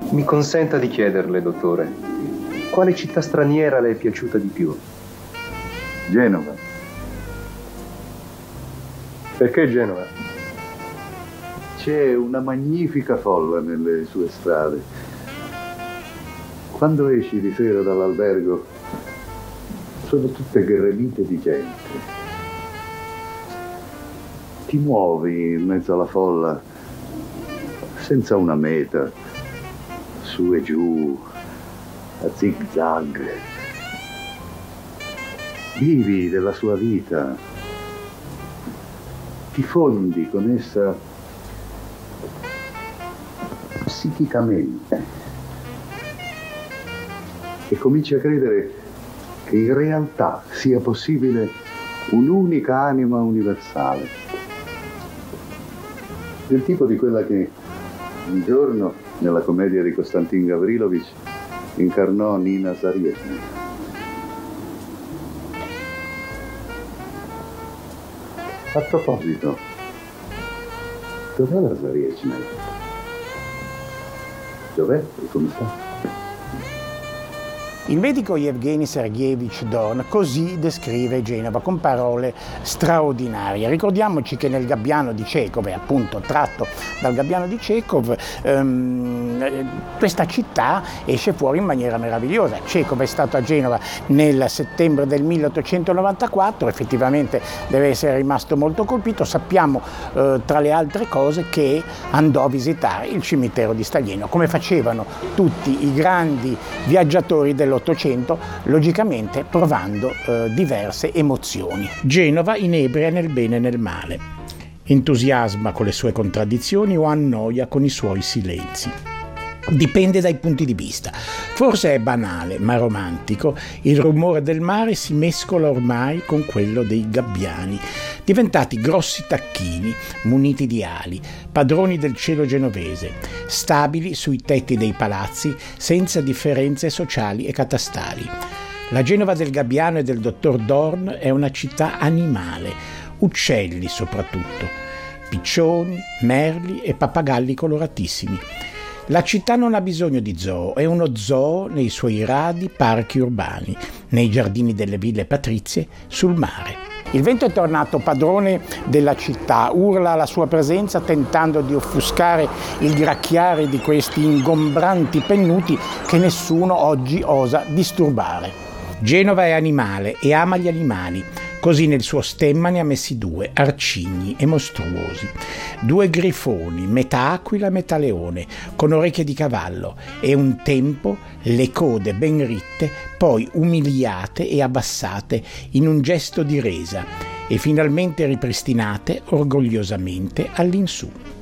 Mi consenta di chiederle, dottore, quale città straniera le è piaciuta di più? Genova. Perché Genova? C'è una magnifica folla nelle sue strade. Quando esci di sera dall'albergo, sono tutte gremite di gente. Ti muovi in mezzo alla folla senza una meta, su e giù, a zig-zag. Vivi della sua vita, ti fondi con essa psichicamente e cominci a credere che in realtà sia possibile un'unica anima universale, del tipo di quella che un giorno nella commedia di Konstantin Gavrilovich incarnò Nina Zariechner. A proposito, dov'è la Zariechner? Dov'è e come sta? Il medico Yevgeny Sergeyevich Dorn così descrive Genova con parole straordinarie. Ricordiamoci che nel Gabbiano di Čechov, è appunto tratto dal Gabbiano di Čechov, questa città esce fuori in maniera meravigliosa. Čechov è stato a Genova nel settembre del 1894, effettivamente deve essere rimasto molto colpito. Sappiamo tra le altre cose che andò a visitare il cimitero di Staglieno, come facevano tutti i grandi viaggiatori dell'Ottocento, logicamente provando diverse emozioni. Genova inebria nel bene e nel male, entusiasma con le sue contraddizioni o annoia con i suoi silenzi. Dipende dai punti di vista. Forse è banale, ma romantico. Il rumore del mare si mescola ormai con quello dei gabbiani, diventati grossi tacchini muniti di ali, padroni del cielo genovese, stabili sui tetti dei palazzi senza differenze sociali e catastali. La Genova del Gabbiano e del dottor Dorn è una città animale, uccelli soprattutto, piccioni, merli e pappagalli coloratissimi. La città non ha bisogno di zoo, è uno zoo nei suoi radi parchi urbani, nei giardini delle ville patrizie, sul mare. Il vento è tornato padrone della città, urla la sua presenza tentando di offuscare il gracchiare di questi ingombranti pennuti che nessuno oggi osa disturbare. Genova è animale e ama gli animali. Così nel suo stemma ne ha messi due, arcigni e mostruosi. Due grifoni, metà aquila e metà leone, con orecchie di cavallo e un tempo le code ben ritte, poi umiliate e abbassate in un gesto di resa e finalmente ripristinate orgogliosamente all'insù.